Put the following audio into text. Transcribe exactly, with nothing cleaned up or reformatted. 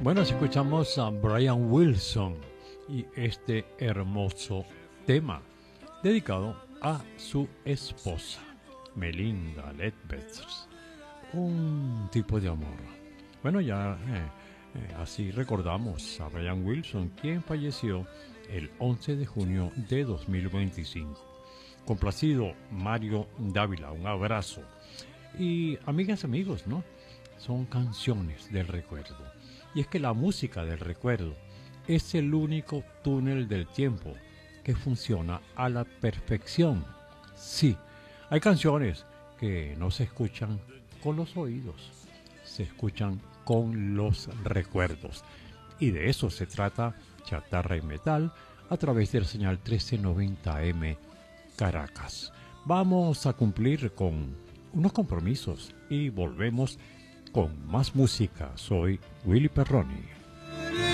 Bueno, si escuchamos a Brian Wilson y este hermoso tema dedicado a su esposa, Melinda Ledbetter, un tipo de amor. Bueno, ya eh, eh, así recordamos a Brian Wilson, quien falleció el once de junio de dos mil veinticinco. Complacido Mario Dávila, un abrazo. Y amigas, amigos, ¿no? Son canciones del recuerdo. Y es que la música del recuerdo es el único túnel del tiempo que funciona a la perfección. Sí, hay canciones que no se escuchan con los oídos, se escuchan con los recuerdos. Y de eso se trata Chatarra y Metal a través del señal trece noventa M Caracas. Vamos a cumplir con unos compromisos y volvemos con más música. Soy Willy Perroni.